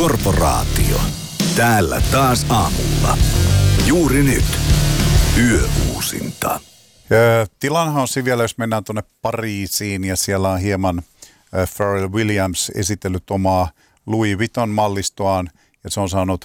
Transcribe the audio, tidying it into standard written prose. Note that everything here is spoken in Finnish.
Korporaatio. Täällä taas aamulla. Juuri nyt. Yöuusinta. Tilannehan on siinä vielä, jos mennään tuonne Pariisiin ja siellä on hieman Pharrell Williams esitellyt omaa Louis Vuitton-mallistoaan ja se on saanut